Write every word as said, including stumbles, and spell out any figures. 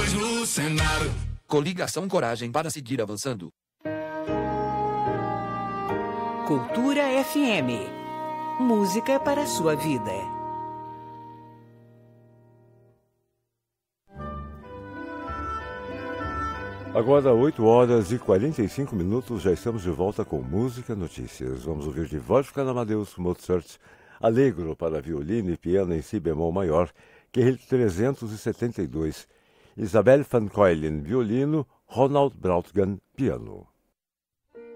voz no cenário. Coligação Coragem para seguir avançando. Cultura F M. Música para a sua vida. Agora, oito horas e quarenta e cinco minutos, já estamos de volta com Música Notícias. Vamos ouvir de Wolfgang Amadeus Mozart, Allegro para violino e piano em si bemol maior, Q R trezentos e setenta e dois. Isabel van Keulen, violino, Ronald Brautgan, piano.